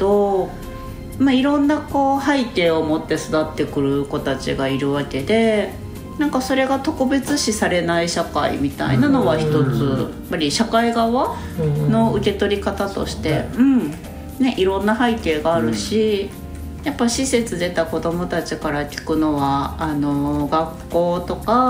ど、いろんな背景を持って育ってくる子たちがいるわけで、なんかそれが特別視されない社会みたいなのは一つ、やっぱり社会側の受け取り方として、いろんな背景があるし、やっぱ施設出た子どもたちから聞くのは学校とか